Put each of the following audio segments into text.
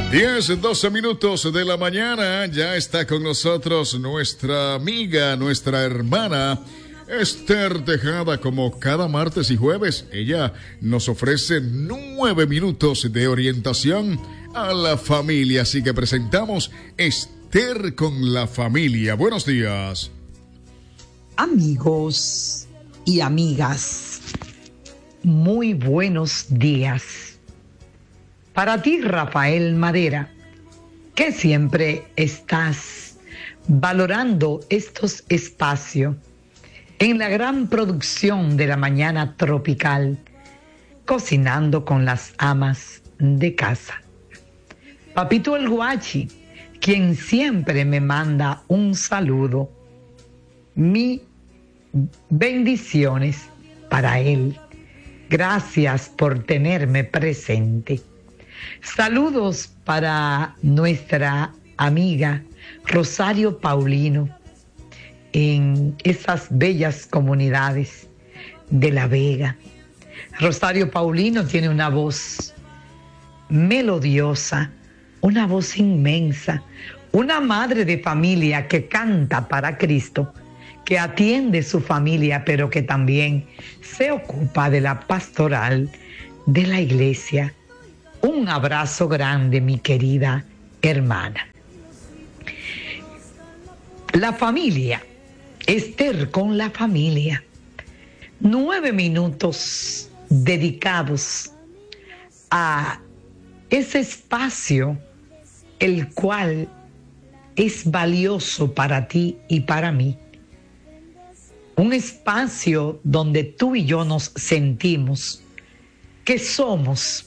10:12 minutos de la mañana. Ya está con nosotros nuestra amiga, nuestra hermana Esther Tejada, como cada martes y jueves. Ella nos ofrece 9 minutos de orientación a la familia. Así que presentamos Esther con la familia. Buenos días. Amigos y amigas, muy buenos días. Para ti, Rafael Madera, que siempre estás valorando estos espacios en la gran producción de la mañana tropical, cocinando con las amas de casa. Papito el Guachi, quien siempre me manda un saludo, mis bendiciones para él. Gracias por tenerme presente. Saludos para nuestra amiga Rosario Paulino en esas bellas comunidades de La Vega. Rosario Paulino tiene una voz melodiosa, una voz inmensa, una madre de familia que canta para Cristo, que atiende su familia, pero que también se ocupa de la pastoral de la iglesia. Un abrazo grande, mi querida hermana. La familia, Esther con la familia. 9 minutos dedicados a ese espacio, el cual es valioso para ti y para mí. Un espacio donde tú y yo nos sentimos que somos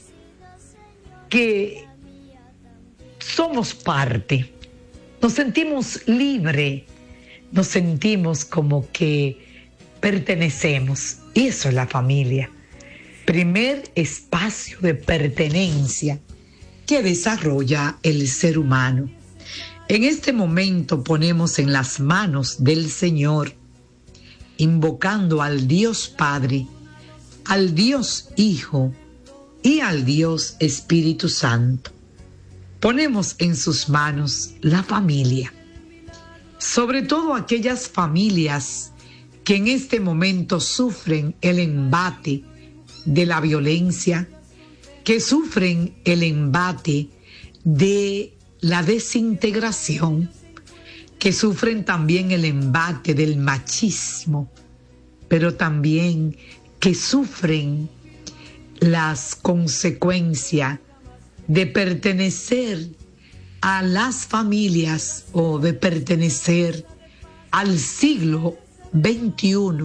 parte, nos sentimos libres, nos sentimos como que pertenecemos. Y eso es la familia. Primer espacio de pertenencia que desarrolla el ser humano. En este momento ponemos en las manos del Señor, invocando al Dios Padre, al Dios Hijo y al Dios Espíritu Santo. Ponemos en sus manos la familia, sobre todo aquellas familias que en este momento sufren el embate de la violencia, que sufren el embate de la desintegración, que sufren también el embate del machismo, pero también que sufren las consecuencias de pertenecer a las familias o de pertenecer al siglo XXI,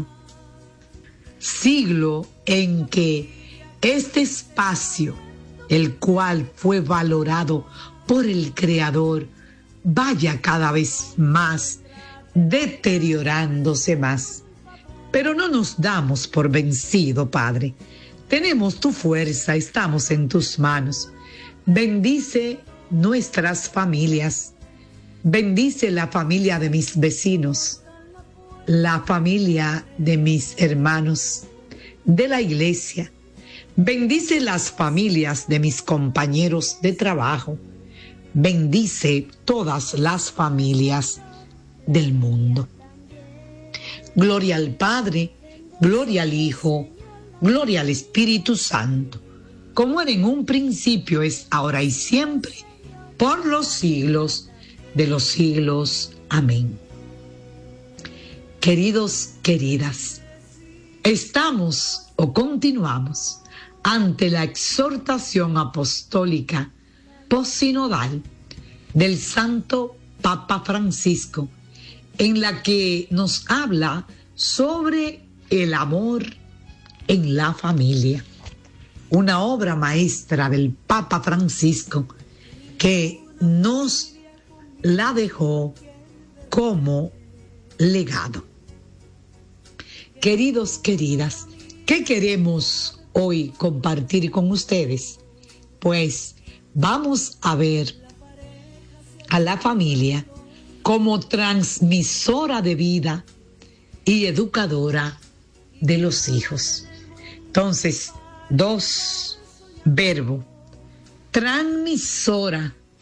siglo en que este espacio, el cual fue valorado por el Creador, vaya cada vez más deteriorándose más. Pero no nos damos por vencido, Padre. Tenemos tu fuerza, estamos en tus manos. Bendice nuestras familias. Bendice la familia de mis vecinos, la familia de mis hermanos de la iglesia. Bendice las familias de mis compañeros de trabajo. Bendice todas las familias del mundo. Gloria al Padre, gloria al Hijo, gloria al Espíritu Santo, como era en un principio, es ahora y siempre, por los siglos de los siglos. Amén. Queridos, queridas, estamos o continuamos ante la exhortación apostólica postsinodal del Santo Papa Francisco, en la que nos habla sobre el amor en la familia. Una obra maestra del Papa Francisco que nos la dejó como legado. Queridos, queridas, ¿qué queremos hoy compartir con ustedes? Pues vamos a ver a la familia como transmisora de vida y educadora de los hijos. Entonces, 2 verbos: transmisora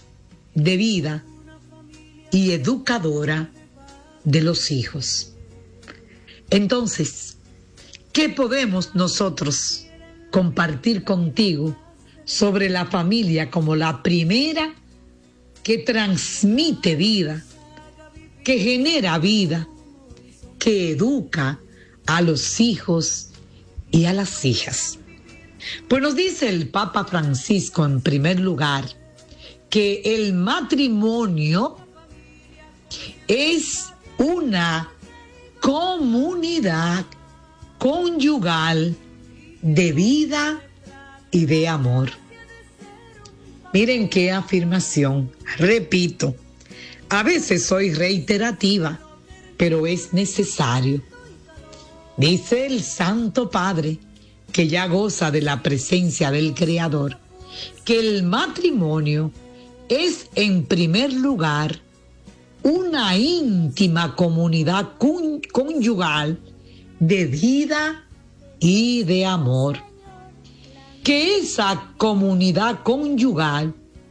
de vida y educadora de los hijos. Entonces, ¿qué podemos nosotros compartir contigo sobre la familia como la primera que transmite vida, que genera vida, que educa a los hijos y a las hijas? Pues nos dice el Papa Francisco, en primer lugar, que el matrimonio es una comunidad conyugal de vida y de amor. Miren qué afirmación. Repito, a veces soy reiterativa, pero es necesario. Dice el Santo Padre, que ya goza de la presencia del Creador, que el matrimonio es en primer lugar una íntima comunidad conyugal de vida y de amor. Que esa comunidad conyugal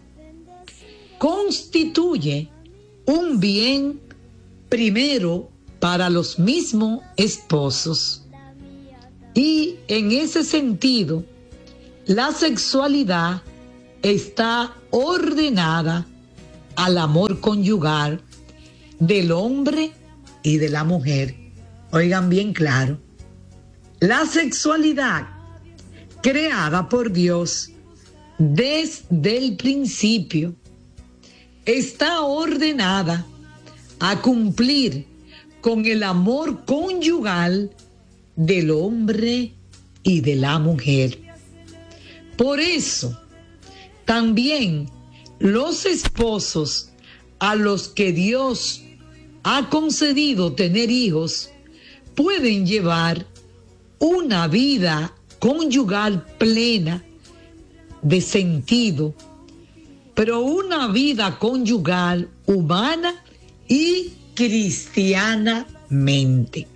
constituye un bien primero para los mismos esposos. Y en ese sentido, la sexualidad está ordenada al amor conyugal del hombre y de la mujer. Oigan bien claro, la sexualidad creada por Dios desde el principio está ordenada a cumplir con el amor conyugal del hombre y de la mujer. Por eso, también los esposos a los que Dios ha concedido tener hijos pueden llevar una vida conyugal plena de sentido, pero una vida conyugal humana y cristianamente.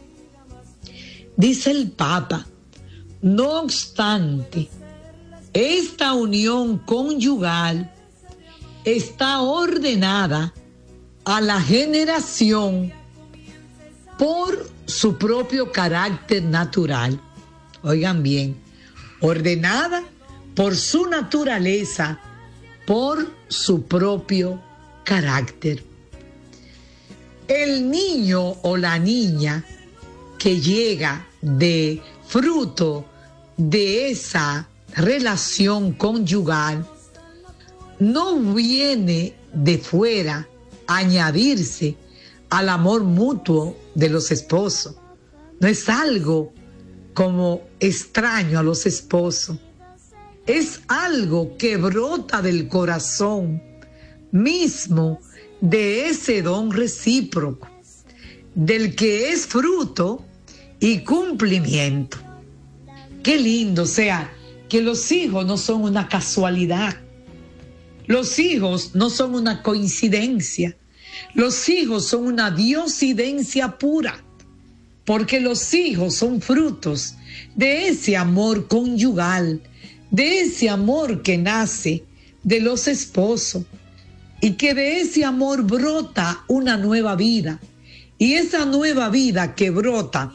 Dice el Papa, no obstante, esta unión conyugal está ordenada a la generación por su propio carácter natural. Oigan bien, ordenada por su naturaleza, por su propio carácter. El niño o la niña que llega de fruto de esa relación conyugal no viene de fuera a añadirse al amor mutuo de los esposos. No es algo como extraño a los esposos. Es algo que brota del corazón mismo de ese don recíproco, del que es fruto y cumplimiento. Qué lindo, o sea, que los hijos no son una casualidad. Los hijos no son una coincidencia. Los hijos son una diosidencia pura, porque los hijos son frutos de ese amor conyugal, de ese amor que nace de los esposos, y que de ese amor brota una nueva vida. Y esa nueva vida que brota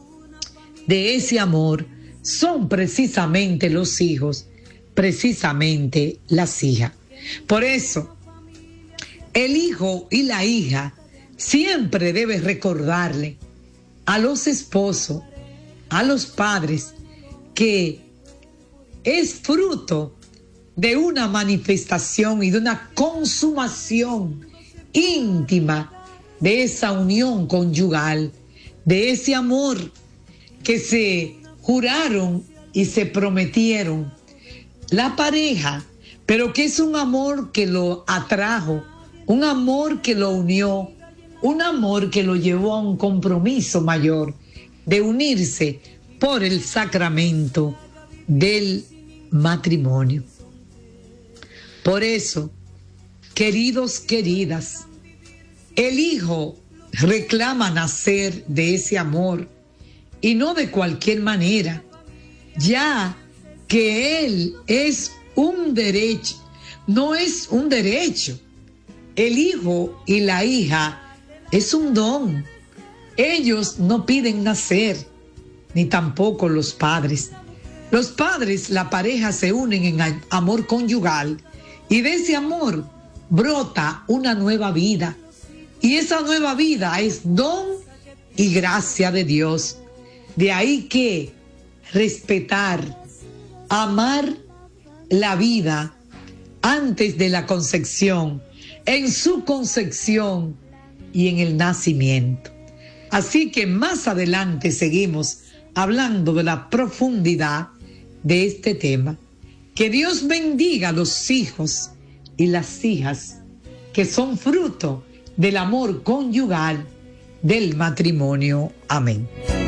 de ese amor son precisamente los hijos, precisamente las hijas. Por eso, el hijo y la hija siempre debe recordarle a los esposos, a los padres, que es fruto de una manifestación y de una consumación íntima de esa unión conyugal, de ese amor que se juraron y se prometieron la pareja, pero que es un amor que lo atrajo, un amor que lo unió, un amor que lo llevó a un compromiso mayor de unirse por el sacramento del matrimonio. Por eso, queridos, queridas, el hijo reclama nacer de ese amor y no de cualquier manera, ya que él es un derecho, no es un derecho. El hijo y la hija es un don. Ellos no piden nacer, ni tampoco los padres. Los padres, la pareja, se unen en amor conyugal y de ese amor brota una nueva vida. Y esa nueva vida es don y gracia de Dios. De ahí que respetar, amar la vida antes de la concepción, en su concepción y en el nacimiento. Así que más adelante seguimos hablando de la profundidad de este tema. Que Dios bendiga a los hijos y las hijas que son fruto del amor conyugal del matrimonio. Amén.